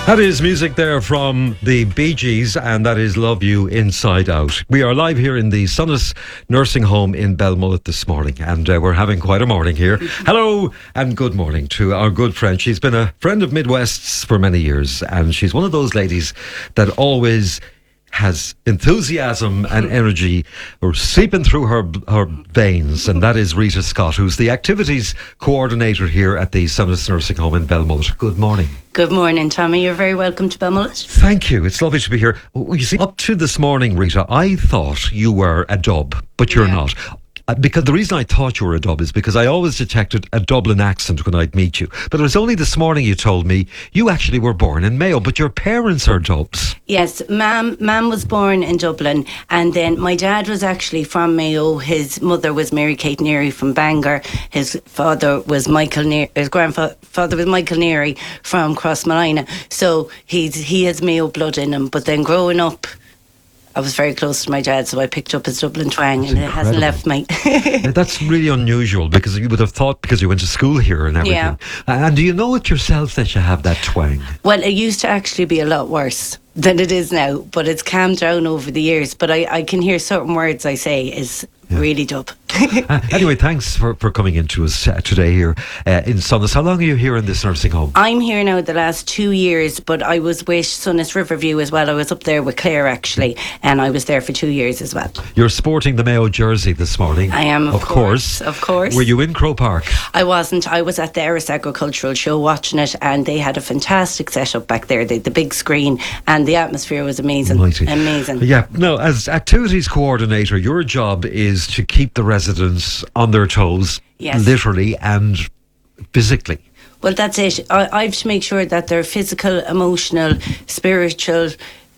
That is music there from the Bee Gees, and that is Love You Inside Out. We are live here in the Sunnis Nursing Home in Belmullet this morning, and we're having quite a morning here. Hello and good morning to our good friend. She's been a friend of Midwest's for many years, and she's one of those ladies that always has enthusiasm and energy seeping through her veins, and that is Rita Scott, who's the activities coordinator here at the Sunnis Nursing Home in Belmullet. Good morning. Good morning, Tommy. You're very welcome to Belmullet. Thank you. It's lovely to be here. You see, up to this morning, Rita, I thought you were a dub, but you're not. Because the reason I thought you were a dub is because I always detected a Dublin accent when I'd meet you. But it was only this morning you told me you actually were born in Mayo, but your parents are dubs. Yes, Mam was born in Dublin, and then my dad was actually from Mayo. His mother was Mary Kate Neary from Bangor. His father was his grandfather was Michael Neary from Crossmolina. So he has Mayo blood in him. But then growing up, I was very close to my dad, so I picked up his Dublin twang, and it hasn't left me. That's really unusual, because you would have thought, because you went to school here and everything. Yeah. And do you know it yourself that you have that twang? Well, it used to actually be a lot worse than it is now, but it's calmed down over the years. But I can hear certain words I say is really dub. Anyway, thanks for coming in to us today here in Sunnis. How long are you here in this nursing home? I'm here now the last 2 years, but I was with Sunnis Riverview as well. I was up there with Claire actually, and I was there for 2 years as well. You're sporting the Mayo jersey this morning. I am, of course. Of course. Were you in Croke Park? I wasn't. I was at the Erris Agricultural Show watching it, and they had a fantastic setup back there. The big screen, and the atmosphere was amazing. Mighty. Amazing. Yeah. No, as activities coordinator, your job is to keep the residents on their toes, literally and physically. Well, that's it. I have to make sure that their physical, emotional, spiritual,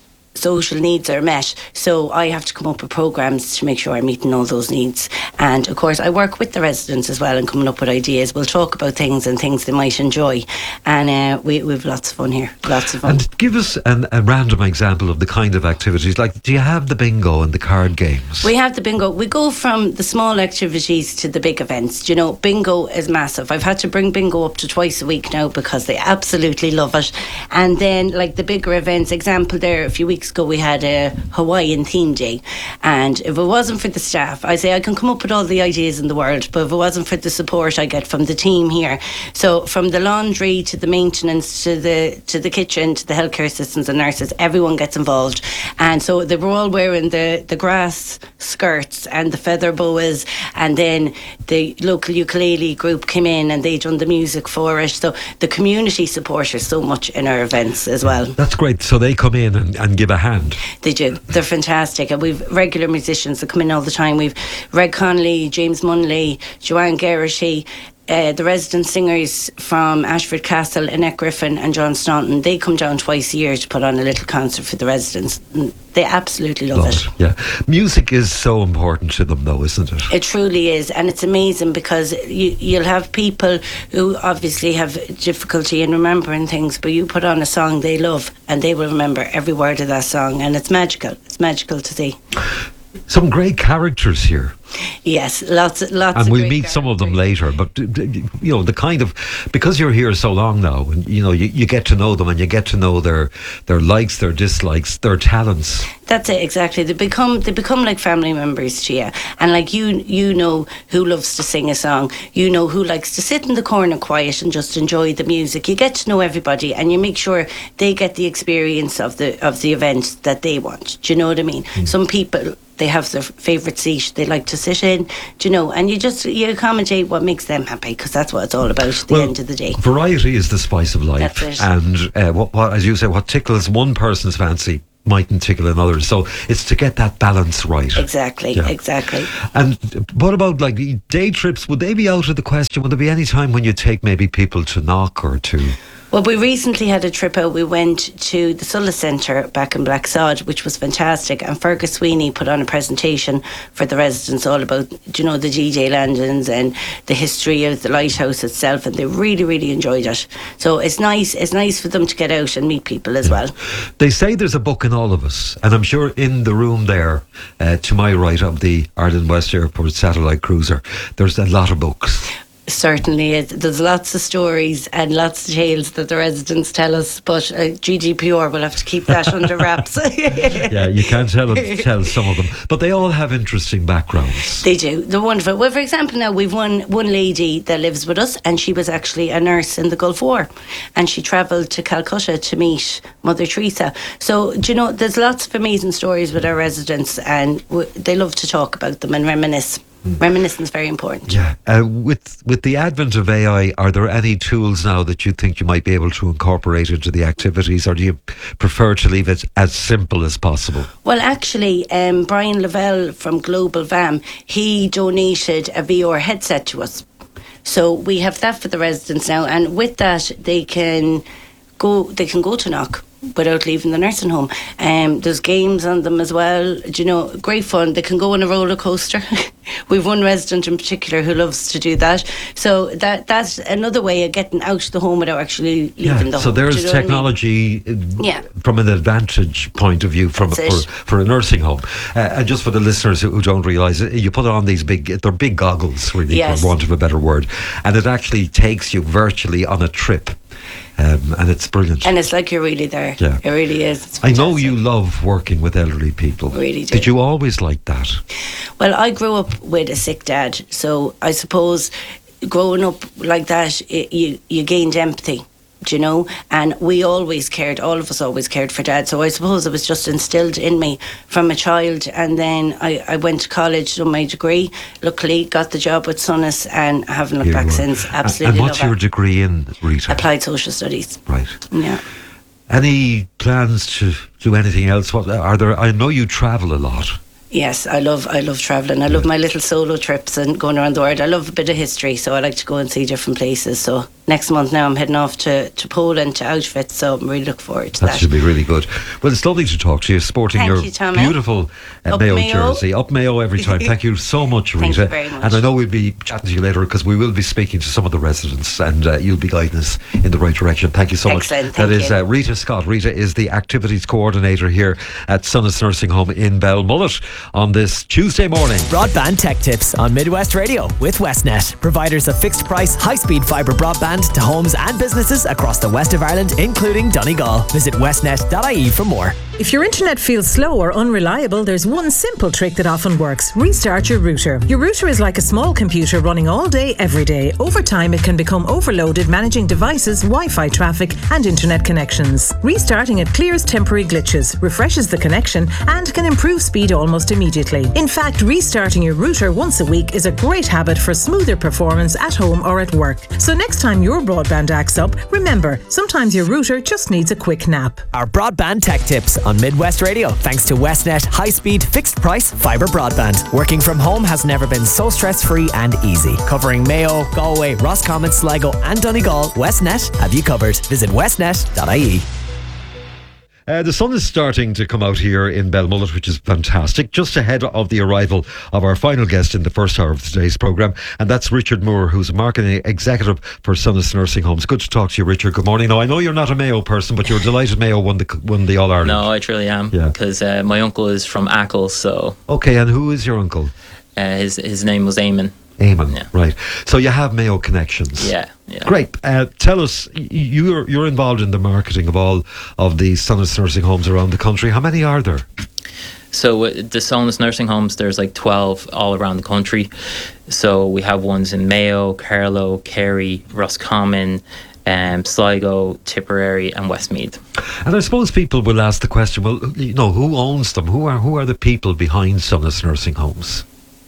social needs are met. So I have to come up with programmes to make sure I'm meeting all those needs. And of course I work with the residents as well and coming up with ideas. We'll talk about things and things they might enjoy, and we've lots of fun here. Lots of fun. And give us a random example of the kind of activities. Like, do you have the bingo and the card games? We have the bingo. We go from the small activities to the big events. You know, bingo is massive. I've had to bring bingo up to twice a week now because they absolutely love it. And then like the bigger events, example there a few weeks ago we had a Hawaiian theme day, and if it wasn't for the staff, I say I can come up with all the ideas in the world, but if it wasn't for the support I get from the team here, so from the laundry to the maintenance to the kitchen to the healthcare assistants and nurses, everyone gets involved. And so they were all wearing the grass skirts and the feather boas, and then the local ukulele group came in and they done the music for it. So the community support us so much in our events as well. That's great. So they come in and give a hand. They do. They're fantastic. And we've regular musicians that come in all the time. We've Reg Connolly, James Munley, Joanne Geraghty, the resident singers from Ashford Castle, Annette Griffin and John Staunton. They come down twice a year to put on a little concert for the residents. They absolutely love it. Yeah. Music is so important to them though, isn't it? It truly is, and it's amazing because you'll have people who obviously have difficulty in remembering things, but you put on a song they love and they will remember every word of that song, and it's magical. It's magical to see. Some great characters here. Yes, lots. And we'll meet some of them later. But you know, the kind of, because you're here so long now, and you know, you get to know them and you get to know their likes, their dislikes, their talents. That's it, exactly. They become like family members to you, and like you know who loves to sing a song. You know who likes to sit in the corner quiet and just enjoy the music. You get to know everybody, and you make sure they get the experience of the event that they want. Do you know what I mean? Some people, they have their favourite seat they like to sit in, do you know, and you accommodate what makes them happy, because that's what it's all about at the end of the day. Variety is the spice of life. That's it. And what, as you say, what tickles one person's fancy mightn't tickle another. So it's to get that balance right. Exactly. And what about like day trips? Would they be out of the question? Would there be any time when you take maybe people to Knock or to... Well, we recently had a trip out. We went to the Sulla Centre back in Blacksod, which was fantastic. And Fergus Sweeney put on a presentation for the residents all about, you know, the DJ landings and the history of the lighthouse itself. And they really, really enjoyed it. So it's nice. It's nice for them to get out and meet people as well. They say there's a book in all of us. And I'm sure in the room there, to my right of the Ireland West Airport satellite cruiser, there's a lot of books. Certainly is. There's lots of stories and lots of tales that the residents tell us, but GDPR will have to keep that under wraps. Yeah, you can't tell some of them, but they all have interesting backgrounds. They do. They're wonderful. Well, for example, now we've one lady that lives with us, and she was actually a nurse in the Gulf War, and she travelled to Calcutta to meet Mother Teresa. So, do you know, there's lots of amazing stories with our residents, and they love to talk about them and reminisce. Reminiscence is very important. Yeah. With the advent of AI, are there any tools now that you think you might be able to incorporate into the activities, or do you prefer to leave it as simple as possible? Well, actually, Brian Lavelle from Global VAM, he donated a VR headset to us. So we have that for the residents now, and with that they can go to Knock without leaving the nursing home. There's games on them as well. Do you know, great fun. They can go on a roller coaster. We've one resident in particular who loves to do that. So that's another way of getting out of the home without actually leaving the home. So there's technology from an advantage point of view for a nursing home. And just for the listeners who don't realise it, you put on these they're big goggles, really, for want of a better word, and it actually takes you virtually on a trip. And it's brilliant. And it's like you're really there. Yeah. It really is. I know you love working with elderly people. I really do. Did you always like that? Well, I grew up with a sick dad, so I suppose growing up like that, you gained empathy. Do you know? And we always cared, all of us always cared for Dad. So I suppose it was just instilled in me from a child. And then I went to college, done my degree, luckily got the job with Sunnis, and I haven't looked back since. Absolutely. And what's your degree in, Rita? Applied Social Studies. Right. Yeah. Any plans to do anything else? What are there? I know you travel a lot. Yes, I love travelling. I love my little solo trips and going around the world. I love a bit of history, so I like to go and see different places. So next month now I'm heading off to Poland, to Auschwitz, so I'm really looking forward to that. That should be really good. Well, it's lovely to talk to you, sporting your beautiful Mayo jersey. Up Mayo every time. Thank you so much, Rita. Thank you very much. And I know we'll be chatting to you later, because we will be speaking to some of the residents, and you'll be guiding us in the right direction. Thank you so much. That is Rita Scott. Rita is the activities coordinator here at Sunnis Nursing Home in Belmullet on this Tuesday morning. Broadband Tech Tips on Midwest Radio with Westnet, providers of fixed price, high-speed fibre broadband to homes and businesses across the west of Ireland, including Donegal. Visit westnet.ie for more. If your internet feels slow or unreliable, there's one simple trick that often works. Restart your router. Your router is like a small computer running all day, every day. Over time, it can become overloaded managing devices, Wi-Fi traffic and internet connections. Restarting it clears temporary glitches, refreshes the connection and can improve speed almost immediately. In fact, restarting your router once a week is a great habit for smoother performance at home or at work. So next time your broadband acts up, remember, sometimes your router just needs a quick nap. Our Broadband Tech Tips on Midwest Radio, thanks to Westnet high-speed, fixed-price fibre broadband. Working from home has never been so stress-free and easy. Covering Mayo, Galway, Roscommon, Sligo and Donegal, Westnet have you covered. Visit westnet.ie. The sun is starting to come out here in Belmullet, which is fantastic, just ahead of the arrival of our final guest in the first hour of today's programme, and that's Richard Moore, who's a marketing executive for Sunnis Nursing Homes. Good to talk to you, Richard. Good morning. Now, I know you're not a Mayo person, but you're delighted Mayo won the All-Ireland. No, I truly am, because my uncle is from Achill, so... Okay, and who is your uncle? His name was Eamon. Eamon, right. So you have Mayo connections. Yeah. Great. Tell us, you're involved in the marketing of all of the Sunnis Nursing Homes around the country. How many are there? So the Sunnis Nursing Homes, there's like 12 all around the country. So we have ones in Mayo, Carlow, Kerry, Roscommon, Sligo, Tipperary and Westmeath. And I suppose people will ask the question, well, who owns them? Who are the people behind Sunnis Nursing Homes?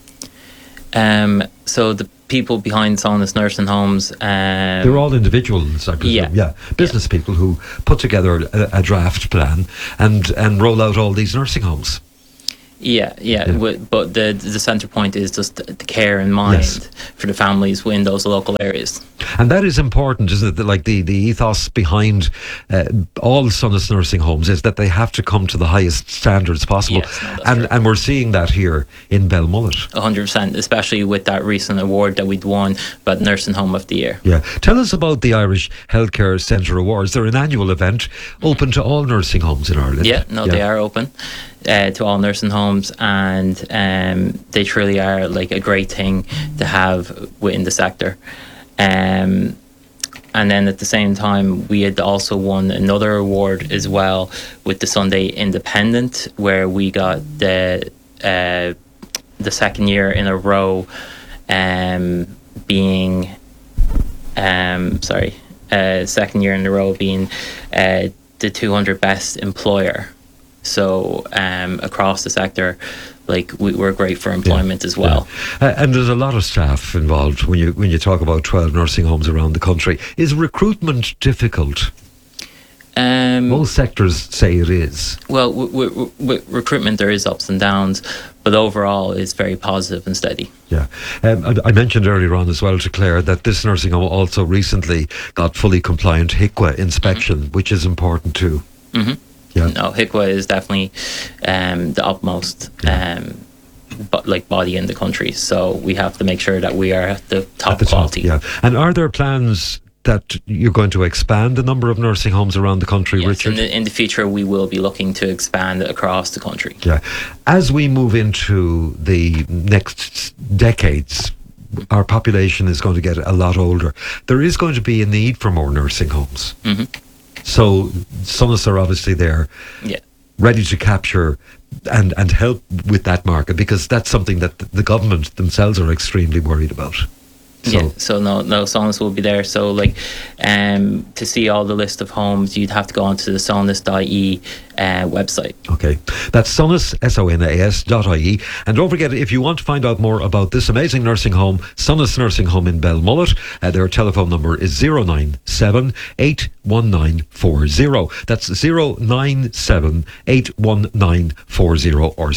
So the people behind Sunnis Nursing Homes, they're all individuals, I presume. Business people who put together a draft plan and roll out all these nursing homes. But the centre point is just the care in mind for the families within those local areas. And that is important, isn't it? Like the ethos behind all Sunnis Nursing Homes is that they have to come to the highest standards possible. And we're seeing that here in Belmullet. 100%, especially with that recent award that we'd won about Nursing Home of the Year. Yeah. Tell us about the Irish Healthcare Centre Awards. They're an annual event open to all nursing homes in Ireland. They are open to all nursing homes, and they truly are like a great thing to have within the sector. And then at the same time, we had also won another award as well with the Sunday Independent, where we got the second year in a row being second year in a row being the 200 best employer. So across the sector, like we're great for employment as well. And there's a lot of staff involved when you talk about 12 nursing homes around the country. Is recruitment difficult? Most sectors say it is. Well, with recruitment, there is ups and downs, but overall, it's very positive and steady. Yeah. I mentioned earlier on as well to Claire that this nursing home also recently got fully compliant HIQA inspection, which is important too. Mm-hmm. Yeah. No, HIQA is definitely the utmost body in the country. So we have to make sure that we are at the top quality. Yeah. And are there plans that you're going to expand the number of nursing homes around the country, yes, Richard? In the future, we will be looking to expand across the country. Yeah. As we move into the next decades, our population is going to get a lot older. There is going to be a need for more nursing homes. Mm-hmm. So SONUS are obviously there, ready to capture and help with that market, because that's something that the government themselves are extremely worried about. So no, SONUS will be there. So to see all the list of homes, you'd have to go onto the sonus.ie website. Okay, that's SONUS, SONAS.ie. And don't forget, if you want to find out more about this amazing nursing home, SONUS Nursing Home in Belmullet, their telephone number is 097 81940. That's 097 81940 or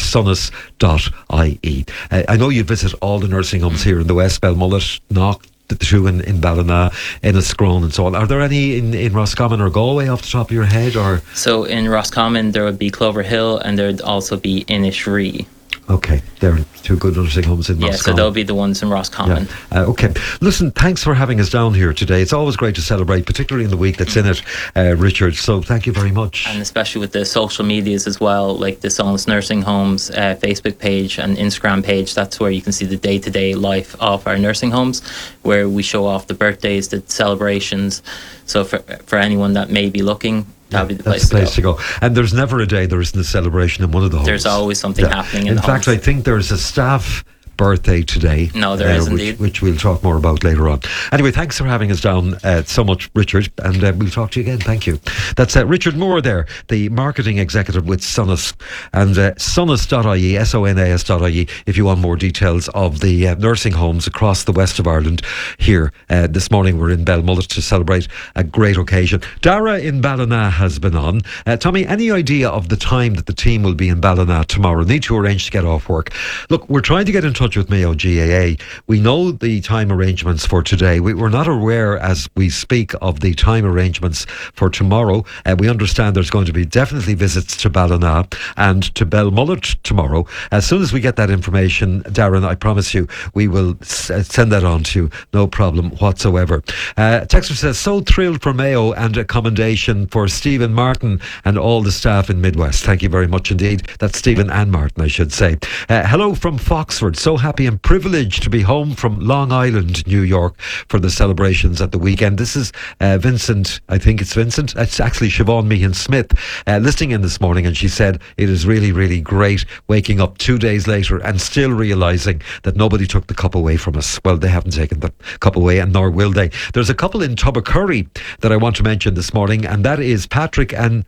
sonus.ie. I know you visit all the nursing homes here in the West, Belmullet, Knock, the two in Ballina, Enniscrone and so on. Are there any in Roscommon or Galway off the top of your head? Or so in Roscommon there would be Clover Hill and there would also be Innishree. Okay, there are two good nursing homes in Roscommon. Yeah, so they'll be the ones in Roscommon. Yeah. Okay, listen, thanks for having us down here today. It's always great to celebrate, particularly in the week that's in it, Richard. So thank you very much. And especially with the social medias as well, like the SONUS Nursing Homes Facebook page and Instagram page. That's where you can see the day-to-day life of our nursing homes, where we show off the birthdays, the celebrations. So for anyone that may be looking, that'll be the place to go. And there's never a day there isn't a celebration in one of the homes. There's always something happening in the fact, homes. I think there's a staff birthday today. No, there is indeed. Which we'll talk more about later on. Anyway, thanks for having us down so much, Richard, and we'll talk to you again. Thank you. That's Richard Moore there, the marketing executive with SONUS, and sonus.ie, SONAS.ie, if you want more details of the nursing homes across the west of Ireland. Here this morning we're in Belmullet to celebrate a great occasion. Dara in Ballina has been on. Tommy, any idea of the time that the team will be in Ballina tomorrow? Need to arrange to get off work. Look, we're trying to get in touch with Mayo GAA. We know the time arrangements for today. We're not aware as we speak of the time arrangements for tomorrow. We understand there's going to be definitely visits to Ballina and to Belmullet tomorrow. As soon as we get that information, Darren, I promise you, we will send that on to you. No problem whatsoever. Texter says, so thrilled for Mayo and a commendation for Stephen Martin and all the staff in Midwest. Thank you very much indeed. That's Stephen and Martin, I should say. Hello from Foxford. So happy and privileged to be home from Long Island, New York for the celebrations at the weekend. This is Vincent, I think it's Vincent. It's actually Siobhan Meehan Smith listening in this morning, and she said it is really, really great waking up 2 days later and still realising that nobody took the cup away from us. Well, they haven't taken the cup away, and nor will they. There's a couple in Tubbercurry that I want to mention this morning, and that is Patrick and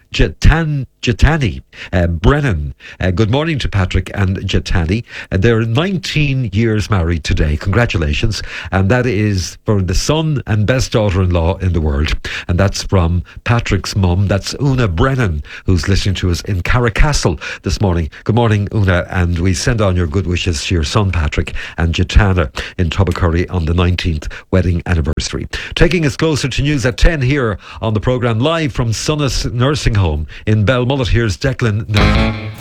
Jitani Brennan. Good morning to Patrick and Jitani. They're 19 years married today. Congratulations. And that is for the son and best daughter-in-law in the world. And that's from Patrick's mum. That's Una Brennan, who's listening to us in Carricastle this morning. Good morning, Una. And we send on your good wishes to your son, Patrick, and Jitana in Tubbercurry on the 19th wedding anniversary. Taking us closer to news at 10 here on the programme, live from SONUS Nursing Home in Belmullet. Here's Declan.